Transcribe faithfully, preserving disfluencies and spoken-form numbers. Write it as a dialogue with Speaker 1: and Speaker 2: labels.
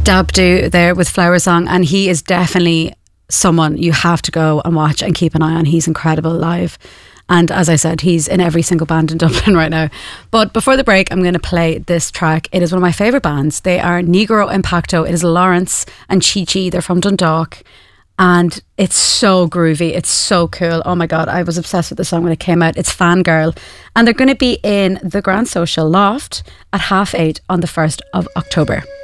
Speaker 1: Dabdoo there with Flower Song, and he is definitely someone you have to go and watch and keep an eye on. He's incredible live. And as I said, he's in every single band in Dublin right now. But before the break, I'm going to play this track. It is one of my favourite bands. They are Negro Impacto. It is Lawrence and Chi Chi. They're from Dundalk. And it's so groovy. It's so cool. Oh my God, I was obsessed with the song when it came out. It's Fangirl. And they're going to be in the Grand Social Loft at half eight on the first of October.